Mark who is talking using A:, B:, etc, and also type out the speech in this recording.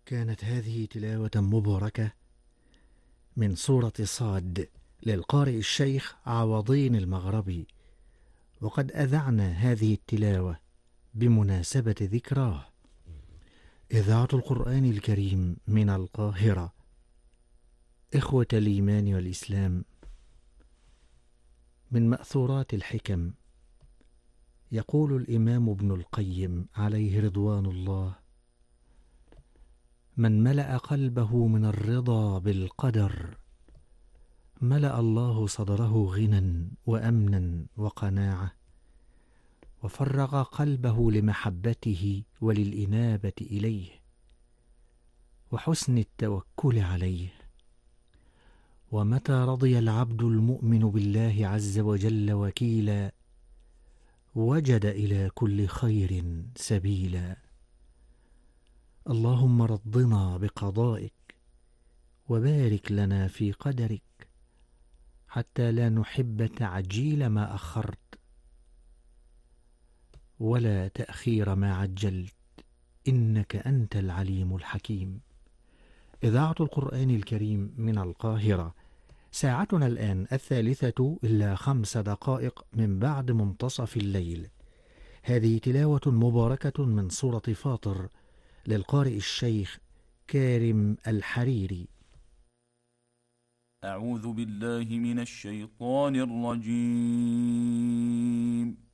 A: كانت هذه تلاوة مباركة من سورة صاد للقارئ الشيخ عوضين المغربي، وقد أذعنا هذه التلاوة بمناسبة ذكراه. إذاعة القرآن الكريم من القاهرة. إخوة الإيمان والإسلام، من مأثورات الحكم يقول الإمام ابن القيم عليه رضوان الله: من ملأ قلبه من الرضا بالقدر ملأ الله صدره غنى وأمنا وقناعة، وفرغ قلبه لمحبته وللإنابة إليه وحسن التوكل عليه. ومتى رضي العبد المؤمن بالله عز وجل وكيلا وجد إلى كل خير سبيلا. اللهم رضنا بقضائك وبارك لنا في قدرك، حتى لا نحب تعجيل ما أخرت ولا تأخير ما عجلت، إنك أنت العليم الحكيم. إذاعة القرآن الكريم من القاهرة. ساعتنا الآن 3:05 من بعد منتصف الليل. هذه تلاوة مباركة من سورة فاطر للقارئ الشيخ كارم الحريري.
B: أعوذ بالله من الشيطان الرجيم.